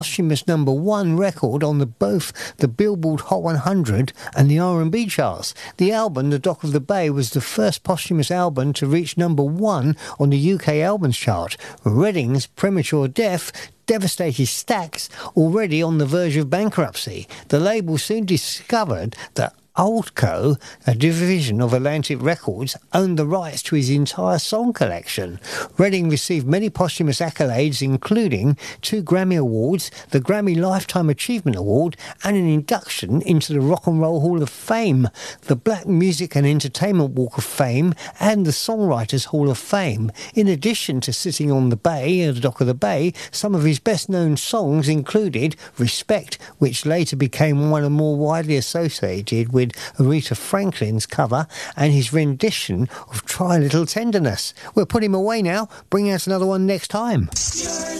posthumous #1 record on both the Billboard Hot 100 and the R&B charts. The album, The Dock of the Bay, was the first posthumous album to reach #1 on the UK albums chart. Redding's premature death devastated Stax, already on the verge of bankruptcy. The label soon discovered that Oldco, a division of Atlantic Records, owned the rights to his entire song collection. Redding received many posthumous accolades, including 2 Grammy Awards, the Grammy Lifetime Achievement Award, and an induction into the Rock and Roll Hall of Fame, the Black Music and Entertainment Walk of Fame, and the Songwriters Hall of Fame. In addition to sitting on the bay, at the dock of the bay, some of his best-known songs included Respect, which later became one of the more widely associated with Aretha Franklin's cover, and his rendition of Try a Little Tenderness. We'll put him away now, bring out another one next time.